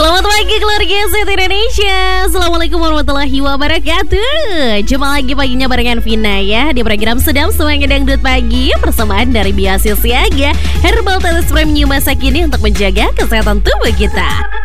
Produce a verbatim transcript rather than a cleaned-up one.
Selamat pagi keluarga Zet Indonesia. Assalamualaikum warahmatullahi wabarakatuh. Jumpa lagi paginya barengan Vina ya di program Sedap Semangat Dangdut Pagi. Persembahan dari Biasis Siaga Herbal Tetes Premium masa kini untuk menjaga kesehatan tubuh kita.